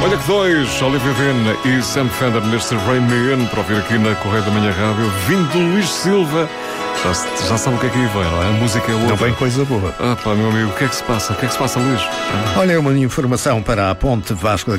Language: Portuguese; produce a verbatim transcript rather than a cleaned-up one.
Olha que dois, Olivia Venne e Sam Fender neste Rain Me In, para ouvir aqui na Correio da Manhã Rádio, vindo do Luís Silva. Já, já sabe o que é que aí vem, não é? A música é outra. Não vem coisa boa. Ah pá, meu amigo, o que é que se passa? O que é que se passa, Luís? Olha, uma informação para a ponte Vasco da